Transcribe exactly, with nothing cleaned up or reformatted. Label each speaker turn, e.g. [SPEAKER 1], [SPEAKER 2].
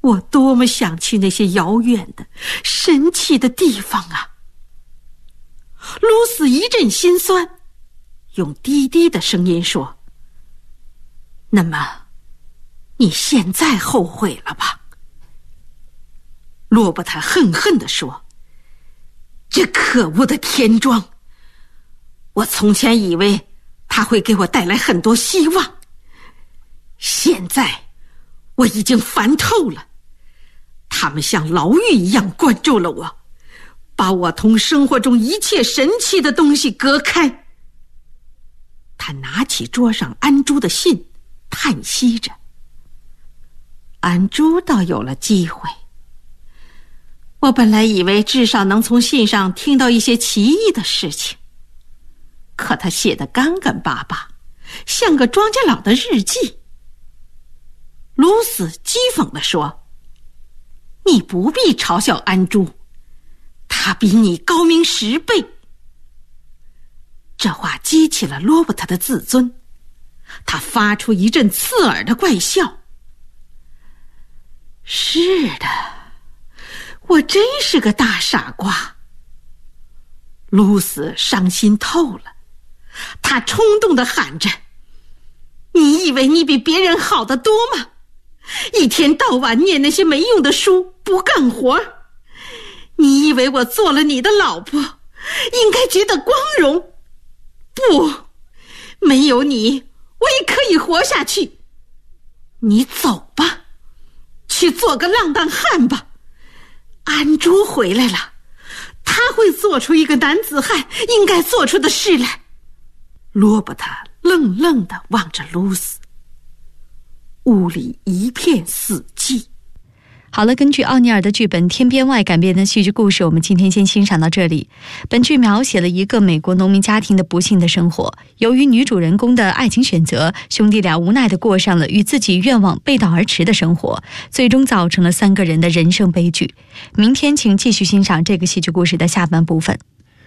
[SPEAKER 1] 我多么想去那些遥远的神奇的地方啊！露丝一阵心酸，用低低的声音说：那么你现在后悔了吧？罗伯特恨恨地说：这可恶的天庄，我从前以为它会给我带来很多希望，现在我已经烦透了。他们像牢狱一样关住了我，把我同生活中一切神奇的东西隔开。他拿起桌上安珠的信，叹息着。安珠倒有了机会，我本来以为至少能从信上听到一些奇异的事情，可他写得干干巴巴，像个庄稼佬的日记。露丝讥讽地说：你不必嘲笑安珠，他比你高明十倍。这话激起了罗伯特的自尊，他发出一阵刺耳的怪笑。是的，我真是个大傻瓜。露丝伤心透了，她冲动地喊着：你以为你比别人好得多吗？一天到晚念那些没用的书，不干活。你以为我做了你的老婆，应该觉得光荣？不，没有你，我也可以活下去。你走吧，去做个浪荡汉吧。安珠回来了，他会做出一个男子汉应该做出的事来。罗伯特愣愣地望着露丝，屋里一片死寂。
[SPEAKER 2] 好了，根据奥尼尔的剧本《天边外》改编的戏剧故事，我们今天先欣赏到这里。本剧描写了一个美国农民家庭的不幸的生活，由于女主人公的爱情选择，兄弟俩无奈地过上了与自己愿望背道而驰的生活，最终造成了三个人的人生悲剧。明天请继续欣赏这个戏剧故事的下半部分。